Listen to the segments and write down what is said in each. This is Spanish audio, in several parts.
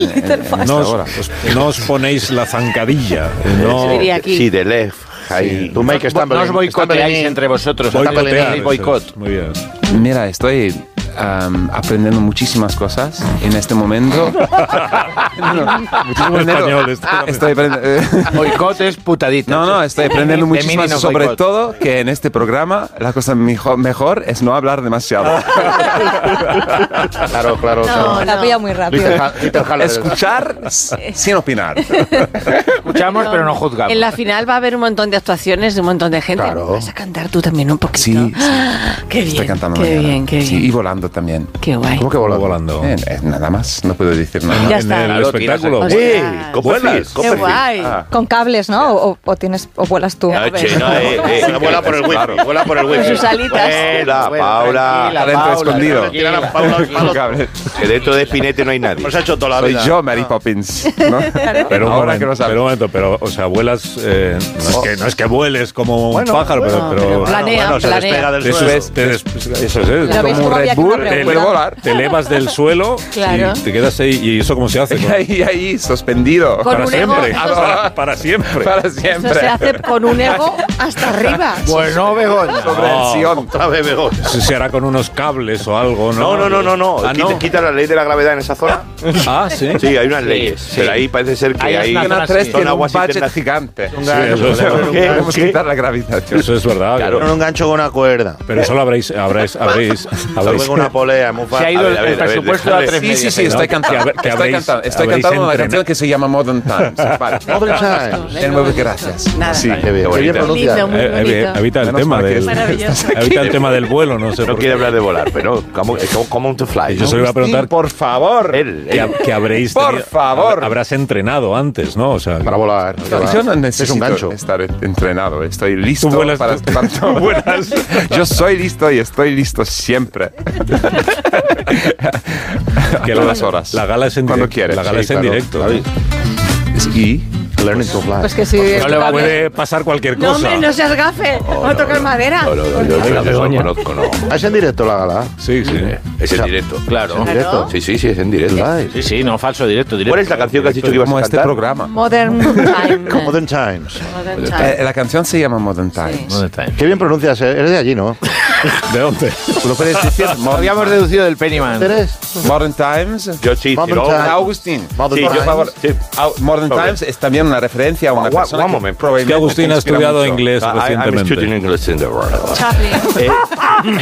No os ponéis la zancadilla. No. Sí, de left. Ahí. No os boicoteáis entre vosotros. Boicot. Muy bien. Mira, estoy aprendiendo muchísimas cosas en este momento. Muchísimo español. Estoy Boicot es putadita. No, estoy aprendiendo muchísimas, sobre todo que en este programa la cosa mejor es no hablar demasiado. Claro. No, la pilla muy rápido. Escuchar sin opinar. Escuchamos, pero no juzgamos. En la final va a haber un montón de actuaciones de un montón de gente. Claro. ¿Vas a cantar tú también un poquito? Sí. Qué bien. Estoy cantando qué mañana. bien, qué bien. Sí, y volando también. Qué guay. ¿Cómo que Volando. Nada más, no puedo decir nada. Ya En está. el espectáculo. O sea, Vuelas. Qué guay. Con cables, ¿no? O vuelas tú. Vuela por el wifi. Vuela por el wifi. Con sus alitas. Paula. Adentro escondido. Que dentro de Spinete no hay nadie. Hemos hecho toda la Soy vida. yo, Mary Poppins, ¿no? Pero un Ahora que lo momento, sabes. o sea, vuelas, no es que vueles como un pájaro, pero Planea. Se despega del suelo. eso es. Pero ves Como cómo había Red que Bull, preguntar. puede volar. Te elevas del suelo Claro. y te quedas ahí. ¿Y eso cómo se hace? Ahí, suspendido. Con Para un ego. siempre. Para siempre. Para Eso siempre. se hace con un ego hasta arriba. Bueno, Begoña. Sobre el Sion. Otra vez, Begoña. Se hará con unos cables o algo, ¿no? No. Ah, ¿no? Quita la ley de la gravedad en esa zona. Ah, sí. Sí, hay unas leyes. Pero ahí parece ser que Ahí hay. es una Antena 3 tiene un aguas budget internas. gigante. Sí, eso es Podemos quitar la gravitación. Eso es verdad. Claro. Con un gancho con una cuerda. Pero eso lo habréis Luego con una polea, muy Se ha fácil. ido A ver, el presupuesto a déjale. 3 Sí, medias. estoy cantando. que Estoy habréis cantando una entrenado. canción que se llama Modern Times. Vale. Modern Times. De nuevo, gracias. Nada. Sí. Qué bien pronuncia. Bonito, muy bonito. Evita el Menos tema mal que del Maravilloso. evita el tema del vuelo, no sé No por quiere qué. hablar de volar, pero ¿cómo to fly? Yo se lo iba a preguntar Por favor. que habréis Por favor. habrás entrenado antes, ¿no? O sea, Para volar. Yo no necesito Es un gancho. estar entrenado. Estoy listo Tú vuelas- para todo. Yo soy listo y estoy listo siempre. que Todas las horas. La gala es en Cuando directo. quieres. La gala Sí, es en claro. directo. Y Learning to fly. Pues que sí. Puede pasar cualquier No, cosa. hombre, no seas gafe. Vamos a tocar madera. No, yo no conozco, no. ¿Es en directo la gala? Sí. Es en directo. Claro. ¿Directo? Sí, es en directo. Sí, no, falso, directo. ¿Cuál es la canción que has dicho que ibas a como este cantar? programa. Modern Time. Modern Times. Modern Time. La canción se llama Modern Times. Qué bien pronuncias, eres de allí, ¿no? ¿De dónde? ¿Lo puedes decir? Lo habíamos deducido del Pennyman. ¿Eres? Modern Times. Yo sí, Modern no. Times. Agustín. Modern Sí, Times. Por favor. Sí. Modern Times es también una referencia a una persona one que moment. probablemente Que Agustín te ha inspira estudiado mucho. inglés I'm recientemente. studying English in the world. Chaplin.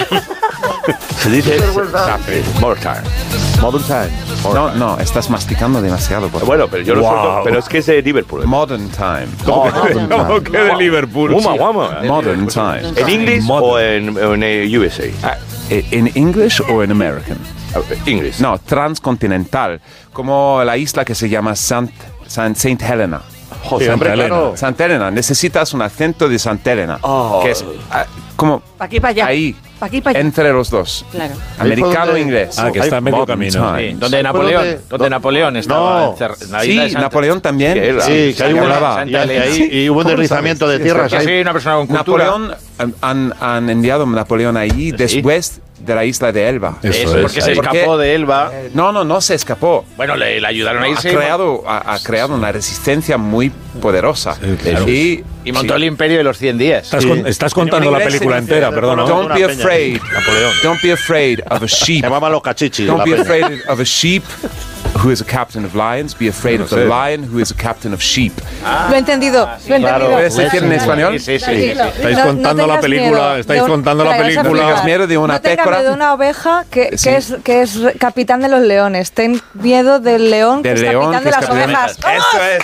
Se dice more time. Modern Times. No, estás masticando demasiado. Por favor. Bueno, pero yo lo Wow. suelto, pero es que es de Liverpool. Modern Time. ¿Cómo que de Liverpool? Guama. Modern Time. ¿En inglés Modern. o en USA? ¿En English o en American? English. No, transcontinental. Como la isla que se llama Saint Helena. Joder, Sí, hombre, Santa Elena. claro. Santa Elena. Necesitas un acento de Santa Elena. Que es como Pa' aquí, pa' allá. ahí, Pa' aquí, pa' allá. entre los dos. Claro. Americano Ahí e fue inglés. Ah, que está a medio Modern camino. Times. Sí, donde ¿Fue Napoleón, donde- donde Napoleón estaba. No. en la isla de Sí, Santa. Napoleón también. Que era- Sí, que hay que una, hablaba. y hubo un deslizamiento de tierras Que ahí. soy una persona con cultura. Napoleón, han enviado a Napoleón allí después de la isla de Elba. Eso, es. porque se ¿Por qué? escapó de Elba. No se escapó. Bueno, le ayudaron a Ha irse creado una resistencia muy poderosa. claro. Y montó el imperio de los 100 días. Estás contando En la inglés película significa- entera, perdona. Don't- Don't be Una peña. afraid. Napoleón. Don't be afraid of a sheep. Llamaban los cachichis. Don't la be peña. afraid of a sheep who is a captain of lions. Be afraid of the lion who is a captain of sheep. Lo he entendido. Lo he entendido. ¿Puedes decir en español? Sí. Tranquilo. Estáis No- contando no la tengas película, miedo estáis de un- contando la Espera, vas a película. explicar. Miedo de una No tengas pécora. miedo de una oveja Sí. que es capitán de los leones. Ten miedo del león que Del es león capitán que de es las capitán de- ovejas. Eso es.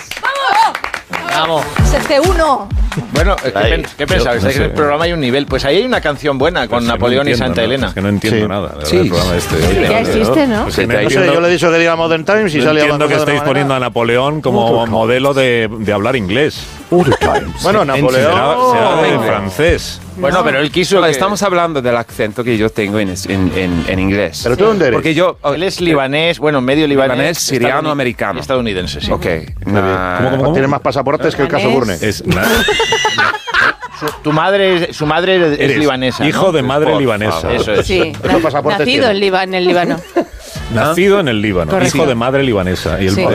Vamos. Se uno. Bueno, Ahí. ¿qué pensabas? no Es que en el sé. programa hay un nivel. Pues ahí hay una canción buena con Pues que Napoleón no y entiendo, Santa ¿no? Elena. Es que no entiendo Sí. nada. de Sí. el programa este. Ya existe, ¿no? Pues que No No sé, yo le he dicho que diga Modern Times y no sale entiendo hablando que de estéis otra poniendo a manera. Napoleón como modelo de hablar inglés. Bueno, Será Napoleón. de francés. Bueno, pero él quiso. Vale, que- estamos hablando del acento que yo tengo en inglés. ¿Pero tú dónde eres? Porque yo... Él es libanés, bueno, medio libanés. Libanés, siriano, estadouni- americano. Estadounidense, sí. Ok. ¿Cómo? Tiene más pasaportes que el caso Burne. Su madre es Eres libanesa. ¿no? hijo de madre Por libanesa. favor. Eso es. Sí. ¿Cuántos pasaportes Nacido tiene? en el Líbano. Nacido en el Líbano, Correcto. hijo de madre libanesa. Y el